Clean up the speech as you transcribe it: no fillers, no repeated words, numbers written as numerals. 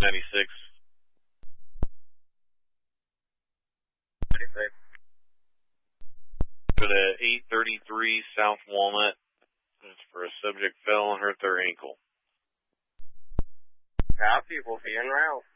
96. 96. For the 833 South Walnut. It's for a subject fell and hurt their ankle. Copy, will be en route.